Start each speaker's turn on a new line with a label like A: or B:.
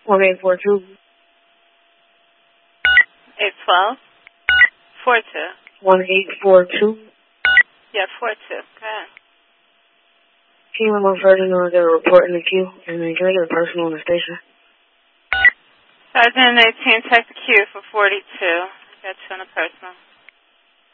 A: 1842.
B: 812. 42.
A: 1842.
B: Yeah, 42. Go ahead.
A: Can you move further to get a report in the queue? And then can I get a person on the station?
B: Sergeant 18, check the queue for 42. Got you on a personal.